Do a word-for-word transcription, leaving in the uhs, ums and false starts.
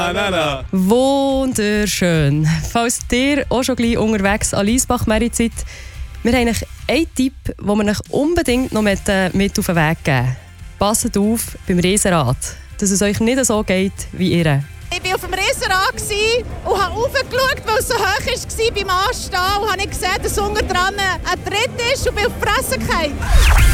Banana. Wunderschön. Falls ihr auch schon gleich unterwegs an Liesbach-Merit seid, wir haben euch einen Tipp, den wir euch unbedingt noch mit, äh, mit auf den Weg geben. Passt auf beim Riesenrad, dass es euch nicht so geht wie ihr. Ich war auf dem Riesenrad und habe raufgeschaut, weil es so hoch war beim Anstehen. Und habe gesehen, dass unten dran ein Tritt ist und bin auf die Fresse gefallen.